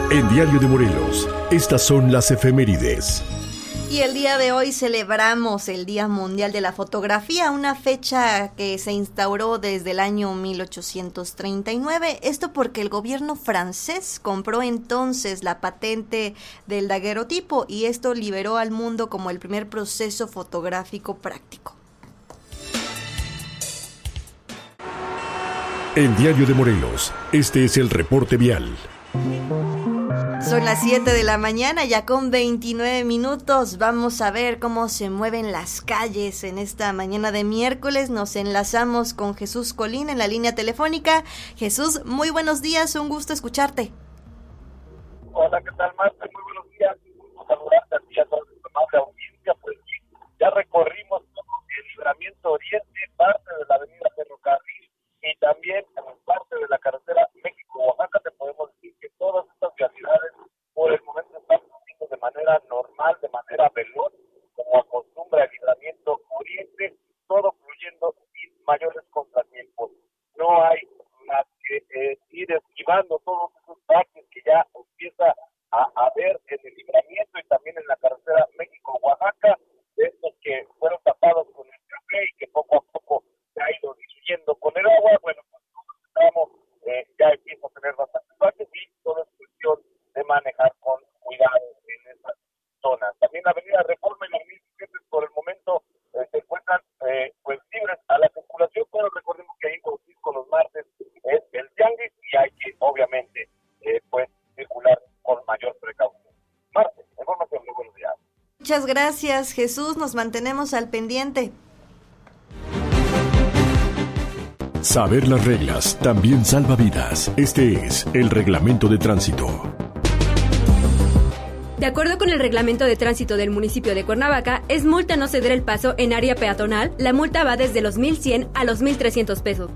En Diario de Morelos, estas son las efemérides. Y el día de hoy celebramos el Día Mundial de la Fotografía, una fecha que se instauró desde el año 1839. Esto porque el gobierno francés compró entonces la patente del daguerrotipo y esto liberó al mundo como el primer proceso fotográfico práctico. En Diario de Morelos, este es el reporte vial. Son las 7 de la mañana, ya con 29 minutos. Vamos a ver cómo se mueven las calles en esta mañana de miércoles. Nos enlazamos con Jesús Colín en la línea telefónica. Jesús, muy buenos días, un gusto escucharte. Hola, ¿qué tal, Marta? Muy buenos días. Un gusto saludarte a ti y a toda nuestra amable audiencia. Pues ya recorrimos el Libramiento Oriente, parte de la avenida Ferrocarril y también parte de la carretera México-Oaxaca. Te podemos decir que todas estas vialidades por el momento están fluyendo de manera normal, de manera veloz, como acostumbra el Libramiento Oriente, todo fluyendo sin mayores contratiempos. No hay más que ir esquivando todos esos baches que ya empieza a ver en el Libramiento y también en la carretera México-Oaxaca, de estos que fueron tapados con el café y que poco a poco se ha ido diluyendo con el agua. Bueno, pues estamos, ya empieza a tener bastantes baches y todo es cuestión de manejar con cuidado en esas zonas. También la avenida Reforma y la avenida Insurgentes por el momento se encuentran pues libres a la circulación, pero recordemos que ahí con los martes es el tianguis y hay que obviamente pues circular con mayor precaución. Martes, información, muy buenos días. Muchas gracias, Jesús, nos mantenemos al pendiente. Saber las reglas también salva vidas. Este es el Reglamento de Tránsito. De acuerdo con el reglamento de tránsito del municipio de Cuernavaca, es multa no ceder el paso en área peatonal. La multa va desde los 1,100 a los 1,300 pesos.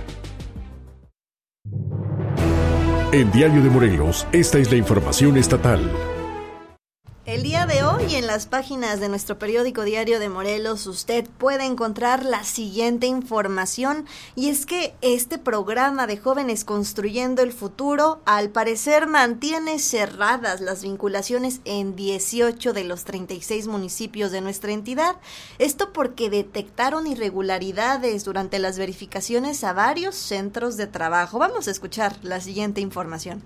En Diario de Morelos, esta es la información estatal. El día de hoy en las páginas de nuestro periódico Diario de Morelos usted puede encontrar la siguiente información y es que este programa de Jóvenes Construyendo el Futuro al parecer mantiene cerradas las vinculaciones en 18 de los 36 municipios de nuestra entidad. Esto porque detectaron irregularidades durante las verificaciones a varios centros de trabajo. Vamos a escuchar la siguiente información.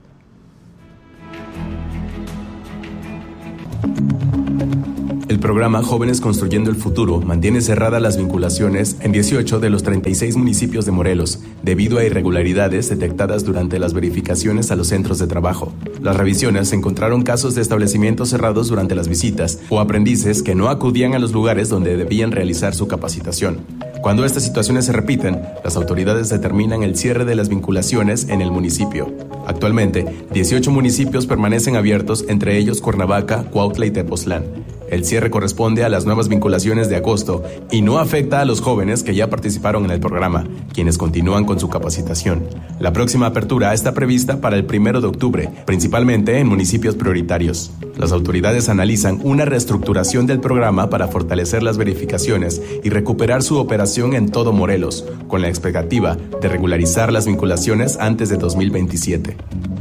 El programa Jóvenes Construyendo el Futuro mantiene cerradas las vinculaciones en 18 de los 36 municipios de Morelos, debido a irregularidades detectadas durante las verificaciones a los centros de trabajo. Las revisiones encontraron casos de establecimientos cerrados durante las visitas o aprendices que no acudían a los lugares donde debían realizar su capacitación. Cuando estas situaciones se repiten, las autoridades determinan el cierre de las vinculaciones en el municipio. Actualmente, 18 municipios permanecen abiertos, entre ellos Cuernavaca, Cuautla y Tepoztlán. El cierre corresponde a las nuevas vinculaciones de agosto y no afecta a los jóvenes que ya participaron en el programa, quienes continúan con su capacitación. La próxima apertura está prevista para el 1 de octubre, principalmente en municipios prioritarios. Las autoridades analizan una reestructuración del programa para fortalecer las verificaciones y recuperar su operación en todo Morelos, con la expectativa de regularizar las vinculaciones antes de 2027.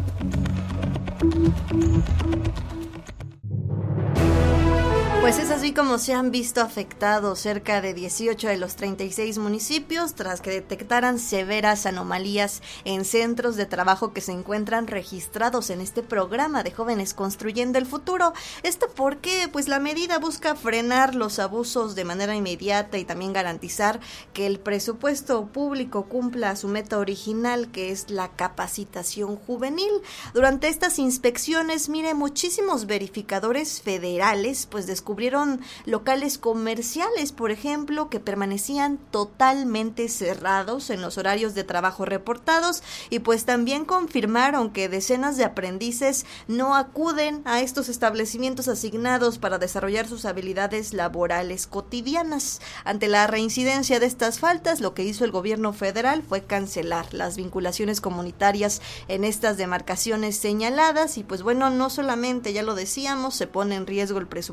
Pues es así como se han visto afectados cerca de 18 de los 36 municipios tras que detectaran severas anomalías en centros de trabajo que se encuentran registrados en este programa de Jóvenes Construyendo el Futuro. Esto porque pues la medida busca frenar los abusos de manera inmediata y también garantizar que el presupuesto público cumpla su meta original, que es la capacitación juvenil. Durante estas inspecciones, muchísimos verificadores federales pues descubrieron locales comerciales, por ejemplo, que permanecían totalmente cerrados en los horarios de trabajo reportados y pues también confirmaron que decenas de aprendices no acuden a estos establecimientos asignados para desarrollar sus habilidades laborales cotidianas. Ante la reincidencia de estas faltas, lo que hizo el gobierno federal fue cancelar las vinculaciones comunitarias en estas demarcaciones señaladas y pues bueno, no solamente, ya lo decíamos, se pone en riesgo el presupuesto federal,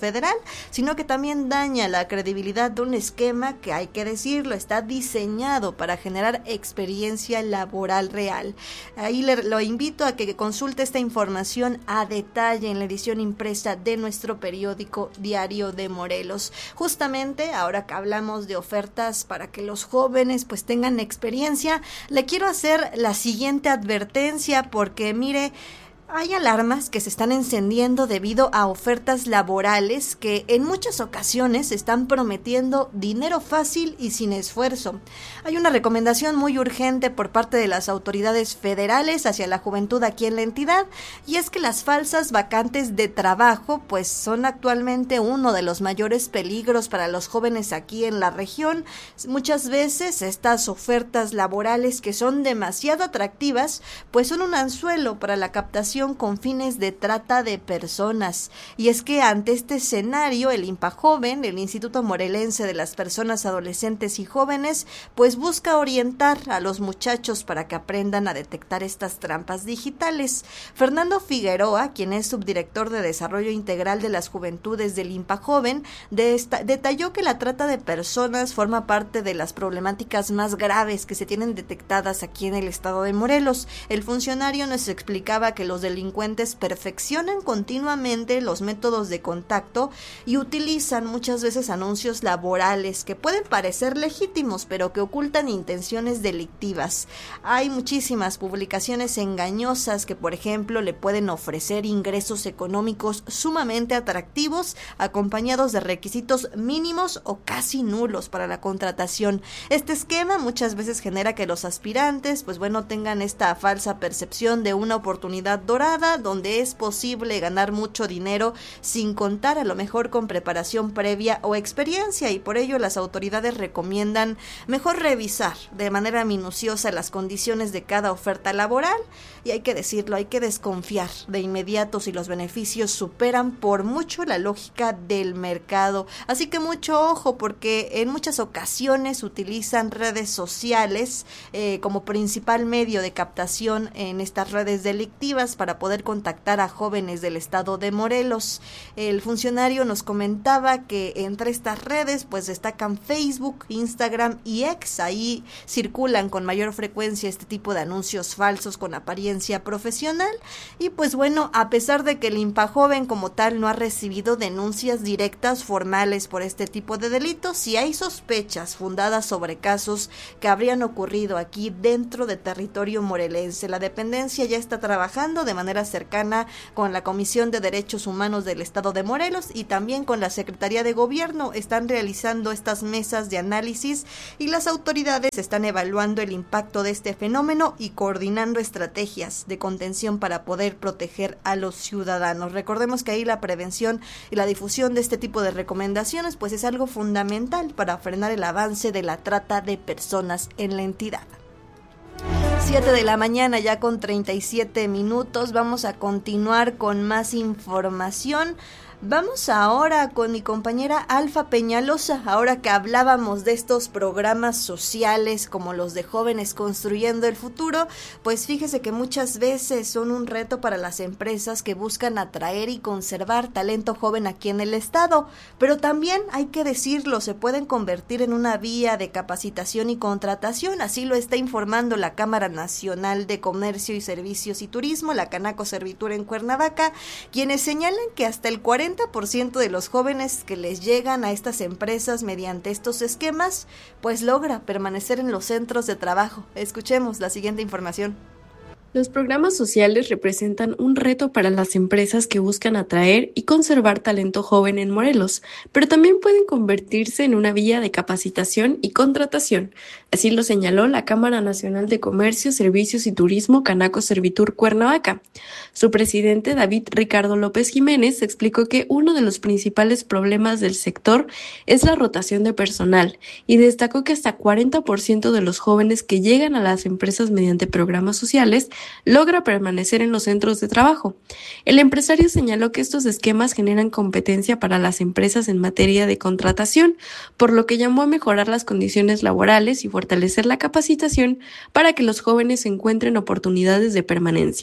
federal, sino que también daña la credibilidad de un esquema que, hay que decirlo, está diseñado para generar experiencia laboral real. Ahí lo invito a que consulte esta información a detalle en la edición impresa de nuestro periódico Diario de Morelos. Justamente ahora que hablamos de ofertas para que los jóvenes pues tengan experiencia, le quiero hacer la siguiente advertencia porque mire, hay alarmas que se están encendiendo debido a ofertas laborales que en muchas ocasiones están prometiendo dinero fácil y sin esfuerzo. Hay una recomendación muy urgente por parte de las autoridades federales hacia la juventud aquí en la entidad, y es que las falsas vacantes de trabajo pues son actualmente uno de los mayores peligros para los jóvenes aquí en la región. Muchas veces estas ofertas laborales que son demasiado atractivas pues son un anzuelo para la captación con fines de trata de personas. Y es que ante este escenario, el INPAJoven, el Instituto Morelense de las Personas Adolescentes y Jóvenes, pues busca orientar a los muchachos para que aprendan a detectar estas trampas digitales. Fernando Figueroa, quien es subdirector de Desarrollo Integral de las Juventudes del INPAJoven, detalló que la trata de personas forma parte de las problemáticas más graves que se tienen detectadas aquí en el estado de Morelos. El funcionario nos explicaba que los delincuentes perfeccionan continuamente los métodos de contacto y utilizan muchas veces anuncios laborales que pueden parecer legítimos, pero que ocultan intenciones delictivas. Hay muchísimas publicaciones engañosas que, por ejemplo, le pueden ofrecer ingresos económicos sumamente atractivos, acompañados de requisitos mínimos o casi nulos para la contratación. Este esquema muchas veces genera que los aspirantes, pues bueno, tengan esta falsa percepción de una oportunidad dorada donde es posible ganar mucho dinero sin contar a lo mejor con preparación previa o experiencia, y por ello las autoridades recomiendan mejor revisar de manera minuciosa las condiciones de cada oferta laboral, y hay que decirlo, hay que desconfiar de inmediato si los beneficios superan por mucho la lógica del mercado. Así que mucho ojo, porque en muchas ocasiones utilizan redes sociales como principal medio de captación en estas redes delictivas para poder contactar a jóvenes del estado de Morelos. El funcionario nos comentaba que entre estas redes pues destacan Facebook, Instagram y X. Ahí circulan con mayor frecuencia este tipo de anuncios falsos con apariencia profesional, y pues bueno, a pesar de que el INPAJoven como tal no ha recibido denuncias directas formales por este tipo de delitos, sí hay sospechas fundadas sobre casos que habrían ocurrido aquí dentro de territorio morelense. La dependencia ya está trabajando de manera cercana con la Comisión de Derechos Humanos del Estado de Morelos y también con la Secretaría de Gobierno. Están realizando estas mesas de análisis y las autoridades están evaluando el impacto de este fenómeno y coordinando estrategias de contención para poder proteger a los ciudadanos. Recordemos que ahí la prevención y la difusión de este tipo de recomendaciones pues es algo fundamental para frenar el avance de la trata de personas en la entidad. 7 de la mañana ya con 37 minutos. Vamos a continuar con más información. Vamos ahora con mi compañera Alfa Peñalosa. Ahora que hablábamos de estos programas sociales como los de Jóvenes Construyendo el Futuro, pues fíjese que muchas veces son un reto para las empresas que buscan atraer y conservar talento joven aquí en el estado, pero también hay que decirlo, se pueden convertir en una vía de capacitación y contratación. Así lo está informando la Cámara Nacional de Comercio y Servicios y Turismo, la Canaco Servitur en Cuernavaca, quienes señalan que hasta el 40% de los jóvenes que les llegan a estas empresas mediante estos esquemas, pues logra permanecer en los centros de trabajo. Escuchemos la siguiente información. Los programas sociales representan un reto para las empresas que buscan atraer y conservar talento joven en Morelos, pero también pueden convertirse en una vía de capacitación y contratación. Así lo señaló la Cámara Nacional de Comercio, Servicios y Turismo Canaco Servitur Cuernavaca. Su presidente, David Ricardo López Jiménez, explicó que uno de los principales problemas del sector es la rotación de personal y destacó que hasta 40% de los jóvenes que llegan a las empresas mediante programas sociales logra permanecer en los centros de trabajo. El empresario señaló que estos esquemas generan competencia para las empresas en materia de contratación, por lo que llamó a mejorar las condiciones laborales y fortalecer la capacitación para que los jóvenes encuentren oportunidades de permanencia.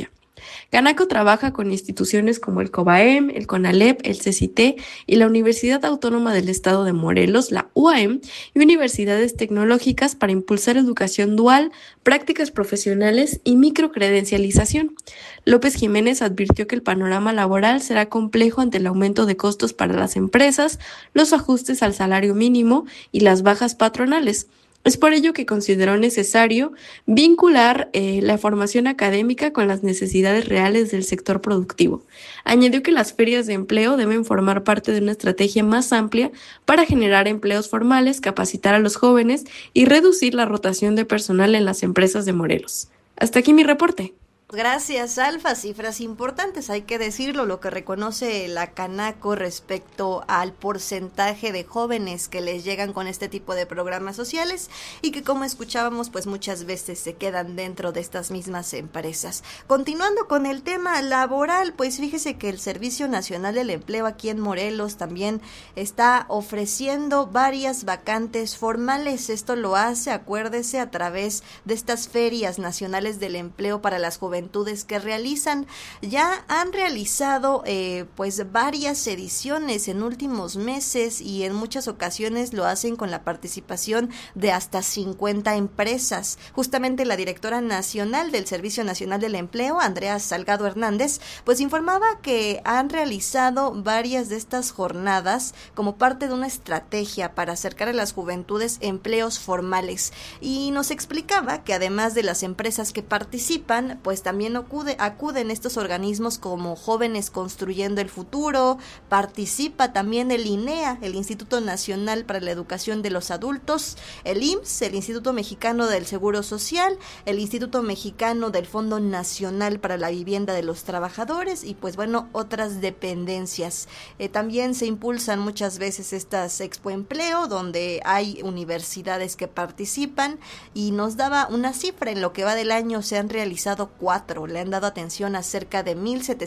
Canaco trabaja con instituciones como el COBAEM, el CONALEP, el CECITE y la Universidad Autónoma del Estado de Morelos, la UAM, y universidades tecnológicas para impulsar educación dual, prácticas profesionales y microcredencialización. López Jiménez advirtió que el panorama laboral será complejo ante el aumento de costos para las empresas, los ajustes al salario mínimo y las bajas patronales. Es por ello que consideró necesario vincular la formación académica con las necesidades reales del sector productivo. Añadió que las ferias de empleo deben formar parte de una estrategia más amplia para generar empleos formales, capacitar a los jóvenes y reducir la rotación de personal en las empresas de Morelos. Hasta aquí mi reporte. Gracias, Alfa. Cifras importantes, hay que decirlo, lo que reconoce la Canaco respecto al porcentaje de jóvenes que les llegan con este tipo de programas sociales y que, como escuchábamos, pues muchas veces se quedan dentro de estas mismas empresas. Continuando con el tema laboral, pues fíjese que el Servicio Nacional del Empleo aquí en Morelos también está ofreciendo varias vacantes formales. Esto lo hace, acuérdese, a través de estas ferias nacionales del empleo para las juventudes que realizan. Ya han realizado pues varias ediciones en últimos meses y en muchas ocasiones lo hacen con la participación de hasta 50 empresas. Justamente la directora nacional del Servicio Nacional del Empleo, Andrea Salgado Hernández, pues informaba que han realizado varias de estas jornadas como parte de una estrategia para acercar a las juventudes empleos formales, y nos explicaba que además de las empresas que participan, pues también acuden estos organismos como Jóvenes Construyendo el Futuro, participa también el INEA, el Instituto Nacional para la Educación de los Adultos, el IMSS, el Instituto Mexicano del Seguro Social, el Instituto Mexicano del Fondo Nacional para la Vivienda de los Trabajadores y pues bueno, otras dependencias. También se impulsan muchas veces estas Expo Empleo, donde hay universidades que participan, y nos daba una cifra: en lo que va del año se han realizado 4. Le han dado atención a cerca de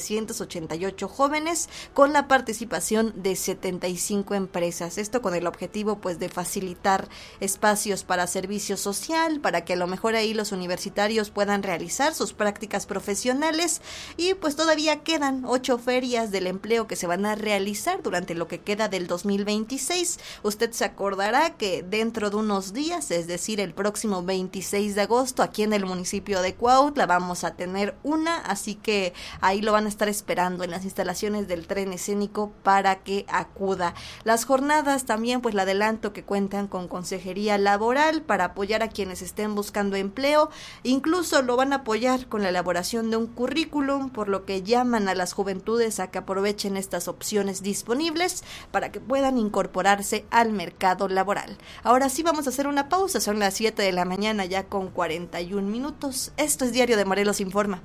1,788 jóvenes con la participación de 75 empresas. Esto con el objetivo pues de facilitar espacios para servicio social, para que a lo mejor ahí los universitarios puedan realizar sus prácticas profesionales, y pues todavía quedan 8 ferias del empleo que se van a realizar durante lo que queda del 2026. Usted se acordará que dentro de unos días, es decir, el próximo 26 de agosto, aquí en el municipio de Cuautla vamos a tener una, así que ahí lo van a estar esperando en las instalaciones del Tren Escénico para que acuda. Las jornadas también, pues le adelanto que cuentan con consejería laboral para apoyar a quienes estén buscando empleo, incluso lo van a apoyar con la elaboración de un currículum, por lo que llaman a las juventudes a que aprovechen estas opciones disponibles para que puedan incorporarse al mercado laboral. Ahora sí vamos a hacer una pausa, son las 7 de la mañana ya con 41 minutos. Esto es Diario de Morelos Informa.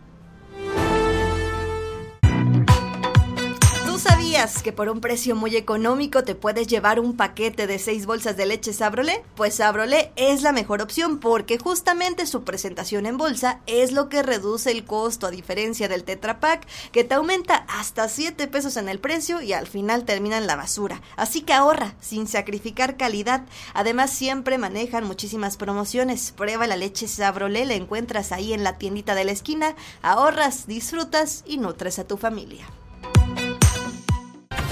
¿Sabías que por un precio muy económico te puedes llevar un paquete de 6 bolsas de leche Sabrolé? Pues Sabrolé es la mejor opción porque justamente su presentación en bolsa es lo que reduce el costo, a diferencia del Tetra Pak, que te aumenta hasta 7 pesos en el precio y al final termina en la basura. Así que ahorra sin sacrificar calidad. Además siempre manejan muchísimas promociones. Prueba la leche Sabrolé, la encuentras ahí en la tiendita de la esquina. Ahorras, disfrutas y nutres a tu familia.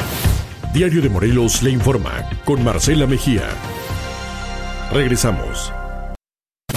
Diario de Morelos le informa con Marcela Mejía. Regresamos.